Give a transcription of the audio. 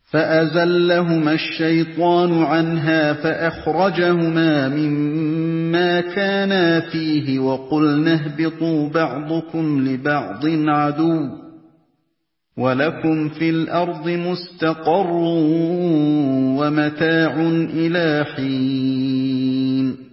فَأَزَلَّهُمَا الشَّيْطَانُ عَنْهَا فَأَخْرَجَهُمَا مِمَّا كَانَا فِيهِ وَقُلْنَا اهْبِطُوا بَعْضُكُمْ لِبَعْضٍ عَدُوٌّ وَلَكُمْ فِي الْأَرْضِ مُسْتَقَرٌّ وَمَتَاعٌ إِلَىٰ حِينٍ